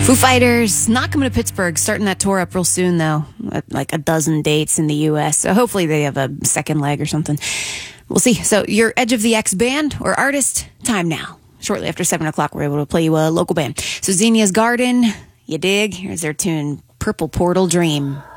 Foo Fighters not coming to Pittsburgh, starting that tour up real soon, though. Like a dozen dates in the U.S., so hopefully they have a second leg or something. We'll see. So your Edge of the X band or artist, time now. Shortly after 7 o'clock, we're able to play you a local band. So Zinnia's Garden, you dig? Here's their tune, Purple Portal Dream.